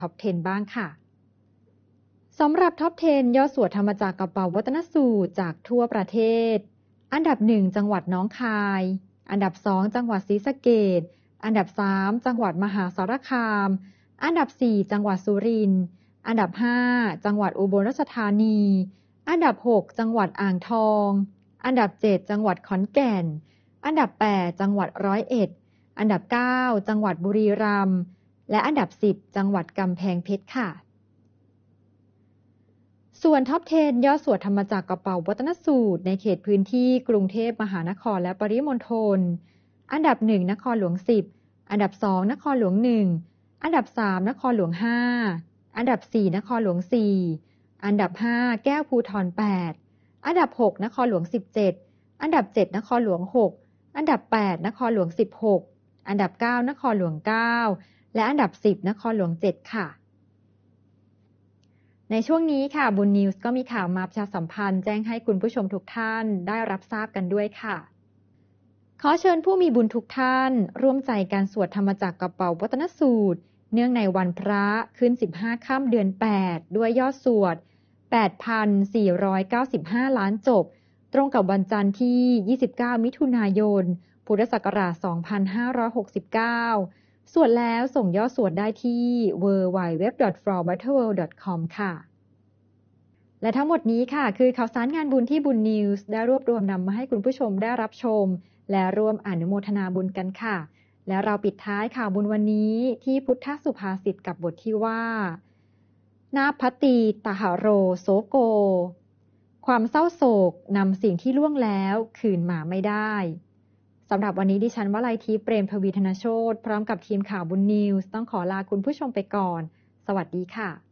ท็อป 10 บ้างค่ะสำหรับท็อป 10 ย่อส่วนธรรมจักรกระเป๋าวัฒนสูตรจากทั่วประเทศอันดับ 1 จังหวัดหนองคายอันดับ 2 จังหวัดศรีสะเกษอันดับ 3 จังหวัดมหาสารคามอันดับ 4 จังหวัดสุรินทร์อันดับ 5 จังหวัดอุบลราชธานีอันดับ 6 จังหวัดอ่างทองอันดับ 7 จังหวัดขอนแก่นอันดับ 8 จังหวัดร้อยเอ็ดอันดับ 9 จังหวัดบุรีรัมย์และอันดับ 10 จังหวัดกำแพงเพชรค่ะส่วนท็อป 10 ย่อส่วนธรรมจักรกระเป๋าวัฒนสูตรในเขตพื้นที่กรุงเทพมหานครและปริมณฑลอันดับ 1 นครหลวง 10 อันดับ 2 นครหลวง 1 อันดับ 3 นครหลวง 5 อันดับ 4 นครหลวง 4 อันดับ 5 แก้วภูธร 8 อันดับ 6 นครหลวง 17 อันดับ 7 นครหลวง 6 อันดับ 8 นครหลวง 16 อันดับ 9 นครหลวง 9 และอันดับ 10 นครหลวง 7 ค่ะในช่วงนี้ค่ะบุญนิวส์ก็มีข่าวมาประชาสัมพันธ์แจ้งให้คุณผู้ชมทุกท่านได้รับทราบกันด้วยค่ะขอเชิญผู้มีบุญทุกท่านร่วมใจการสวดธรรมจักรกระเป๋าวัฒนสูตรเนื่องในวันพระขึ้น15ค่ำเดือน8ด้วยยอดสวด 8,495 ล้านจบตรงกับวันจันทร์ที่29มิถุนายนพุทธศักราช2569ส่วนแล้วส่งยอดสวดได้ที่ www.flowbutterworld.com ค่ะและทั้งหมดนี้ค่ะคือข่าวสารงานบุญที่บุญนิวส์ได้รวบรวมนำมาให้คุณผู้ชมได้รับชมและร่วมอนุโมทนาบุญกันค่ะและเราปิดท้ายข่าวบุญวันนี้ที่พุทธสุภาษิตกับบทที่ว่านาพติตหโรโสโกความเศร้าโศกนำสิ่งที่ล่วงแล้วคืนมาไม่ได้สำหรับวันนี้ดิฉันวลัยทิพย์เปรมทวีธนโชติพร้อมกับทีมข่าวบุญนิวส์ต้องขอลาคุณผู้ชมไปก่อนสวัสดีค่ะ